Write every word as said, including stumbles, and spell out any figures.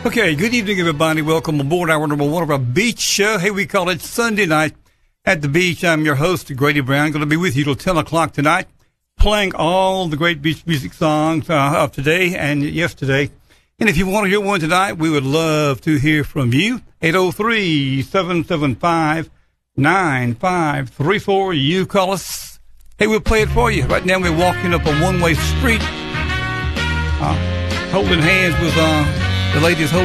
Okay, good evening, everybody. Welcome aboard our number one of our beach show. Hey, we call it Sunday Night at the Beach. I'm your host, Grady Brown. Going to be with you till ten o'clock tonight, playing all the great beach music songs uh, of today and yesterday. And if you want to hear one tonight, we would love to hear from you. eight oh three, seven seven five, nine five three four. You call us. Hey, we'll play it for you. Right now, we're walking up a one-way street, uh, holding hands with uh, the ladies holding